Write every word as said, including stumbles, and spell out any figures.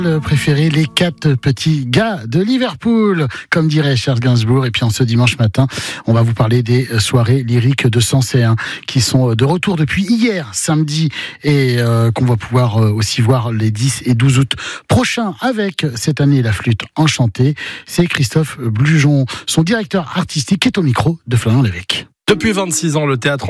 Préféré les quatre petits gars de Liverpool, comme dirait Serge Gainsbourg. Et puis en ce dimanche matin, on va vous parler des soirées lyriques de Sensé, hein, qui sont de retour depuis hier, samedi, et euh, qu'on va pouvoir aussi voir les dix et douze août prochains avec cette année la flûte enchantée. C'est Christophe Blujon, son directeur artistique, qui est au micro de Florian Lévesque. Depuis vingt-six ans, le théâtre